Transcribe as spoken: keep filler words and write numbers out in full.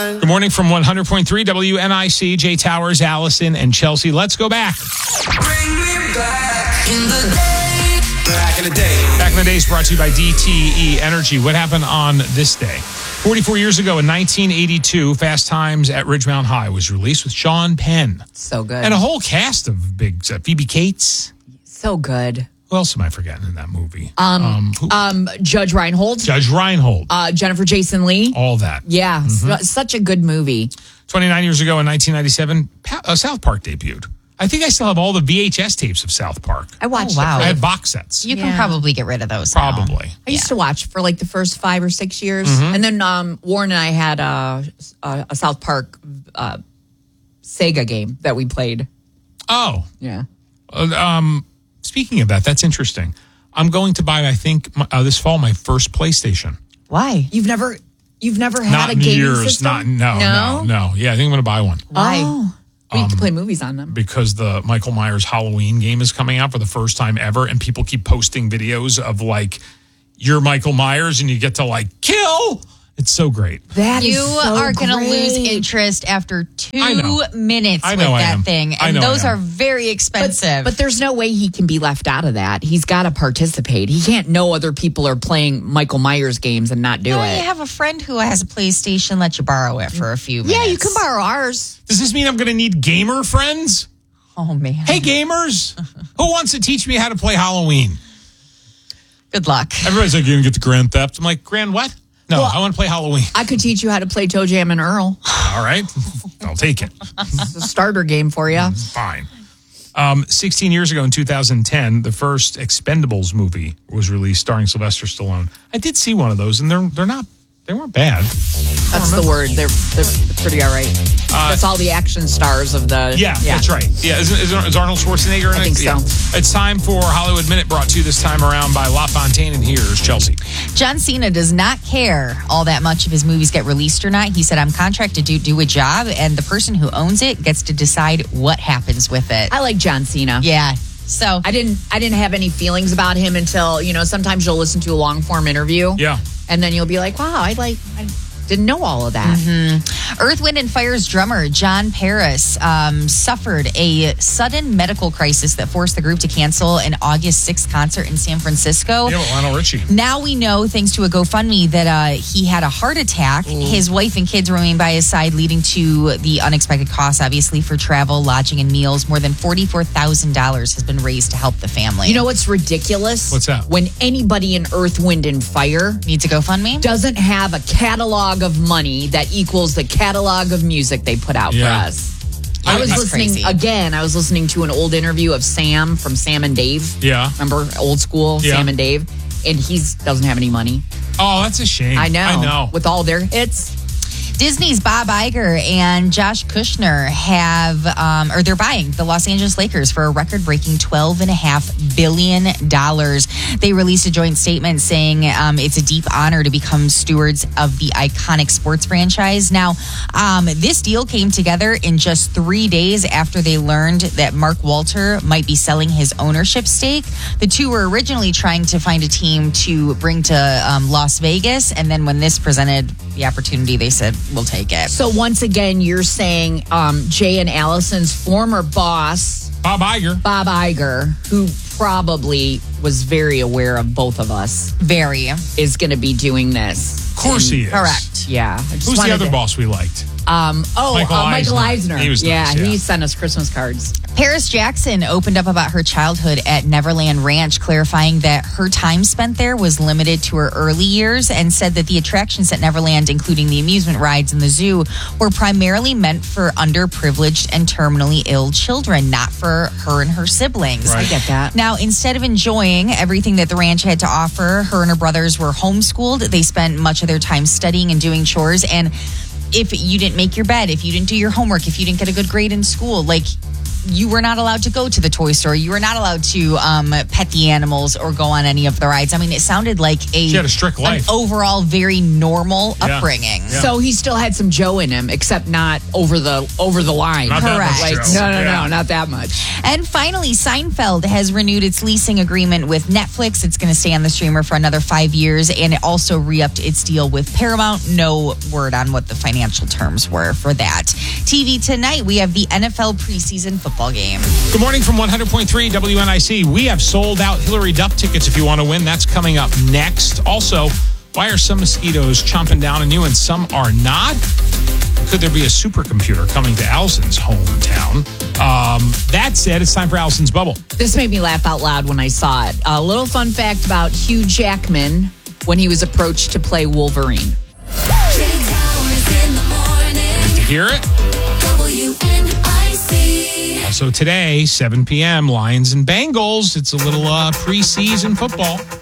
Good morning from one hundred point three W N I C. Jay Towers, Allison, and Chelsea. Let's go back. Bring me back in the day. Back in the day. Back in the day is brought to you by D T E Energy. What happened on this day? forty-four years ago in nineteen eighty-two, Fast Times at Ridgemount High was released with Sean Penn. So good. And a whole cast of big stuff. Phoebe Cates. So good. Who else am I forgetting in that movie? Um, um, who- um Judge Reinhold. Judge Reinhold. Uh, Jennifer Jason Leigh. All that. Yeah, Mhm. su- such a good movie. twenty-nine years ago in nineteen ninety-seven, pa- uh, South Park debuted. I think I still have all the V H S tapes of South Park. I watched Oh, wow. it. I For, had box sets. You can Yeah. probably get rid of those now. Probably. I used to watch for like the first five or six years. Mhm. And then um, Warren and I had a, a, a South Park uh, Sega game that we played. Oh. Yeah. Uh, um, speaking of that, that's interesting. I'm going to buy, I think, my, uh, this fall, my first PlayStation. Why? You've never you've never had Not a in gaming years. system? Not no, no, no. Yeah, I think I'm going to buy one. Why? Oh. We Um, can play movies on them. Because the Michael Myers Halloween game is coming out for the first time ever, and people keep posting videos of like, you're Michael Myers, and you get to like kill. It's so great. That You is so are going to lose great. interest after I know. two minutes I with know I that am. thing. I And know I those am. are very expensive. But there's no way he can be left out of that. He's got to participate. He can't know other people are playing Michael Myers games and not do no, it. you have a friend who has a PlayStation, let you borrow it for a few minutes. Yeah, you can borrow ours. Does this mean I'm going to need gamer friends? Oh, man. Hey, gamers, who wants to teach me how to play Halloween? Good luck. Everybody's like, you're going to get the Grand Theft. I'm like, Grand what? No, Well- I want to play Halloween. I could teach you how to play Toe Jam and Earl. All right, I'll take it. It's a starter game for you. Fine. Um, sixteen years ago in two thousand ten, the first Expendables movie was released starring Sylvester Stallone. I did see one of those, and they're they're not they weren't bad. That's the word. They're, they're pretty all right. That's all the action stars of the. Uh, Yeah, that's right. Yeah, is, is, is Arnold Schwarzenegger in I it? think so. Yeah. It's time for Hollywood Minute, brought to you this time around by La Fontaine, and here's Chelsea. John Cena does not care all that much if his movies get released or not. He said, I'm contracted to do a job, and the person who owns it gets to decide what happens with it. I like John Cena. Yeah. So I didn't. I didn't have any feelings about him until you know. Sometimes you'll listen to a long form interview. Yeah. And then you'll be like, wow, I like. I didn't know all of that. Mm-hmm. Earth, Wind, and Fire's drummer, John Paris, um, suffered a sudden medical crisis that forced the group to cancel an August sixth concert in San Francisco. Yeah, Lionel Richie. Now we know, thanks to a GoFundMe, that uh, he had a heart attack. His wife and kids remain by his side, leading to the unexpected costs, obviously, for travel, lodging, and meals. More than forty-four thousand dollars has been raised to help the family. You know what's ridiculous? What's that? When anybody in Earth, Wind, and Fire needs a GoFundMe? doesn't have a catalog of money that equals the catalog of music they put out Yeah. for us. I was That's listening crazy. again. I was listening to an old interview of Sam from Sam and Dave. Yeah. Remember old school Yeah. Sam and Dave, and he doesn't have any money. Oh, that's a shame. I know. I know. With all their hits. Disney's Bob Iger and Josh Kushner have, um, or they're buying the Los Angeles Lakers for a record-breaking twelve and a half billion dollars. They released a joint statement saying um, it's a deep honor to become stewards of the iconic sports franchise. Now, um, this deal came together in just three days after they learned that Mark Walter might be selling his ownership stake. The two were originally trying to find a team to bring to um, Las Vegas, and then when this presented the opportunity, they said, we'll take it. So once again, you're saying um, Jay and Allison's former boss, Bob Iger. Bob Iger, who probably was very aware of both of us, Very. is going to be doing this. Of course he is. Correct. Yeah. I just Who's the wanted other to- boss we liked? Um, oh, Michael uh, Michael Eisner. Eisner. He was yeah, nice, yeah. he sent us Christmas cards. Paris Jackson opened up about her childhood at Neverland Ranch, clarifying that her time spent there was limited to her early years, and said that the attractions at Neverland, including the amusement rides and the zoo, were primarily meant for underprivileged and terminally ill children, not for her and her siblings. Right. I get that. Now, instead of enjoying everything that the ranch had to offer, her and her brothers were homeschooled. They spent much of their time studying and doing chores. And if you didn't make your bed, if you didn't do your homework, if you didn't get a good grade in school, like you were not allowed to go to the toy store. You were not allowed to um, pet the animals or go on any of the rides. I mean, it sounded like a, She had a strict life. an overall very normal Yeah. upbringing. Yeah. So he still had some Joe in him, except not over the over the line. Not that Correct. much, Like, Joe. no, no, Yeah. no, not that much. And finally, Seinfeld has renewed its leasing agreement with Netflix. It's going to stay on the streamer for another five years, and it also re-upped its deal with Paramount. No word on what the financial terms were for that. T V tonight, we have the N F L preseason football game. Good morning from one hundred point three W N I C. We have sold out Hillary Duff tickets if you want to win. That's coming up next. Also, why are some mosquitoes chomping down on you and some are not? Could there be a supercomputer coming to Allison's hometown? Um, that said, it's time for Allison's Bubble. This made me laugh out loud when I saw it. A little fun fact about Hugh Jackman when he was approached to play Wolverine. Jay Towers in the morning. To hear it? W N I C. Also today, seven p.m., Lions and Bengals. It's a little uh, preseason football.